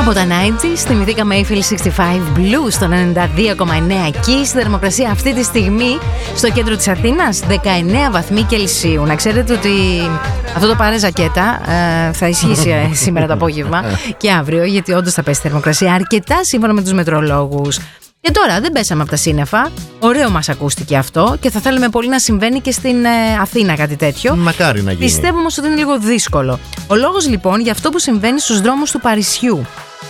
Από τα 90's θυμηθήκαμε Eiffel 65 Blue στο 92,9 εκεί στη θερμοκρασία αυτή τη στιγμή στο κέντρο της Αθήνας 19 βαθμοί Κελσίου. Να ξέρετε ότι αυτό το πάρε ζακέτα θα ισχύσει σήμερα το απόγευμα και αύριο, γιατί όντως θα πέσει η θερμοκρασία αρκετά σύμφωνα με τους μετρολόγους. Και τώρα δεν πέσαμε από τα σύννεφα. Ωραίο μας ακούστηκε αυτό και θα θέλουμε πολύ να συμβαίνει και στην Αθήνα κάτι τέτοιο. Μακάρι να γίνει. Πιστεύω όμως ότι είναι λίγο δύσκολο. Ο λόγος λοιπόν για αυτό που συμβαίνει στους δρόμους του Παρισιού.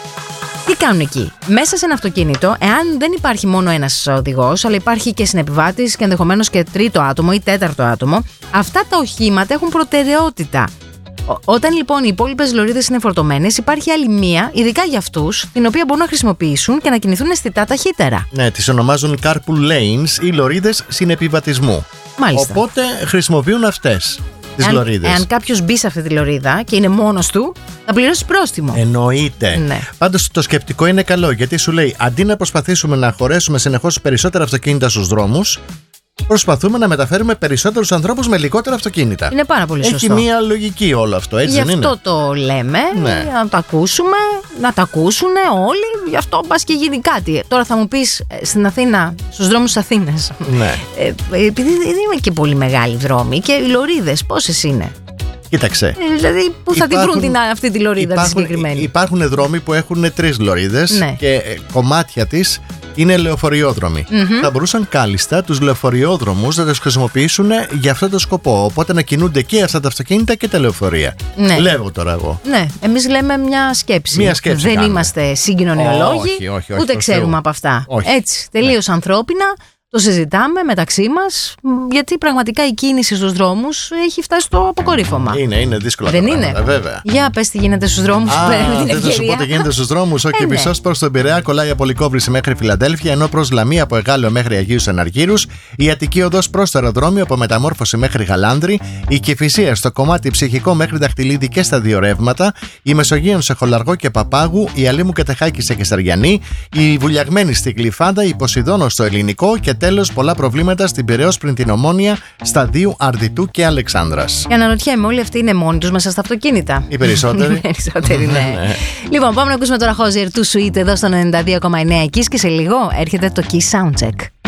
Τι κάνουν εκεί? Μέσα σε ένα αυτοκίνητο, εάν δεν υπάρχει μόνο ένας οδηγός, αλλά υπάρχει και συνεπιβάτης και ενδεχομένως και τρίτο άτομο ή τέταρτο άτομο, αυτά τα οχήματα έχουν προτεραιότητα. Όταν λοιπόν οι υπόλοιπες λωρίδες είναι φορτωμένες, υπάρχει άλλη μία, ειδικά για αυτούς, την οποία μπορούν να χρησιμοποιήσουν και να κινηθούν αισθητά ταχύτερα. Ναι, τις ονομάζουν carpool lanes ή λωρίδες συνεπιβατισμού. Μάλιστα. Οπότε χρησιμοποιούν αυτές τις λωρίδες. Εάν κάποιος μπει σε αυτή τη λωρίδα και είναι μόνος του, θα πληρώσει πρόστιμο. Εννοείται. Ναι. Πάντως το σκεπτικό είναι καλό, γιατί σου λέει αντί να προσπαθήσουμε να χωρέσουμε συνεχώς περισσότερα αυτοκίνητα στους δρόμους, προσπαθούμε να μεταφέρουμε περισσότερους ανθρώπους με λιγότερα αυτοκίνητα. Είναι πάρα πολύ σωστό. Έχει μία λογική όλο αυτό, έτσι δεν είναι? Γι' αυτό το λέμε, ναι. Να το ακούσουμε, να τα ακούσουν όλοι, γι' αυτό πας και γίνει κάτι. Τώρα θα μου πεις στην Αθήνα, στους δρόμους της Αθήνας. Ναι. Επειδή δεν είναι και πολύ μεγάλοι δρόμοι και οι λωρίδες πόσες είναι? Κοίταξε. Δηλαδή, πού θα την βρουν αυτή τη λωρίδα τη συγκεκριμένη? Υπάρχουν δρόμοι που έχουν 3 λωρίδες, ναι, και κομμάτια της είναι λεωφοριόδρομοι. Θα μπορούσαν κάλλιστα τους λεωφοριόδρομους να τους χρησιμοποιήσουν για αυτό το σκοπό. Οπότε να κινούνται και αυτά τα αυτοκίνητα και τα λεωφορεία. Ναι. Λέω τώρα εγώ. Ναι, εμείς λέμε μια σκέψη. Δεν κάνουμε. Είμαστε συγκοινωνιολόγοι, όχι, ούτε ξέρουμε από αυτά. Όχι. Έτσι, τελείως ανθρώπινα. Το συζητάμε μεταξύ μας, γιατί πραγματικά η κίνηση στους δρόμους έχει φτάσει στο αποκορύφωμα. Είναι δύσκολα. Δεν πράγματα, είναι? Βέβαια. Για πες τι γίνεται στους δρόμους. Δεν θα σου πω τι γίνεται στους δρόμους. Όχι, μισός προς τον Πειραιά κολλάει από Λυκόβρηση μέχρι Φιλαδέλφια, ενώ προς Λαμία από Εγάλεο μέχρι Αγίους Αναργύρους, η Αττική Οδός προς το αεροδρόμιο από Μεταμόρφωση μέχρι Γαλάνδρη, η Κηφισία στο κομμάτι Ψυχικό μέχρι Δαχτυλίδη και στα δύο ρεύματα, η Μεσογείων σε Χολαργό και Παπάγου, η Αλήμου Κατεχάκη σε Κεσαριανή, η Βουλιαγμένη στη Γλυφάδα, η Ποσειδώνο στο Ελληνικό και τέλος πολλά προβλήματα στην Πειραιώς πριν την Ομόνια, Σταδίου, Αρδιτού και Αλεξάνδρας. Και αναρωτιέμαι, όλοι αυτοί είναι μόνοι τους μέσα στα αυτοκίνητα? Οι περισσότεροι. Ναι. Λοιπόν, πάμε να ακούσουμε τώρα Hozier του Sweet εδώ στο 92,9 Kiss και σε λίγο έρχεται το Kiss Soundcheck.